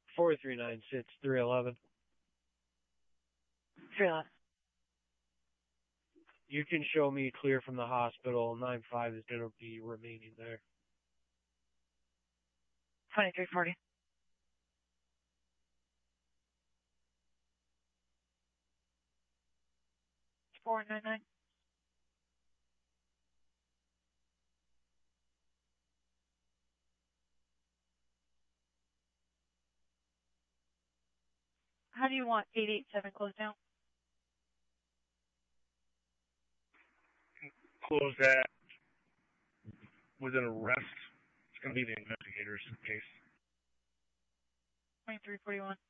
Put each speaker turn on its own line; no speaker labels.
4396 311.
311.
You can show me clear from the hospital. 95 is going to be remaining there.
2340. It's 499. How do you want 887 closed down?
Close that with an arrest. It's going to be the investigator's case.
2341.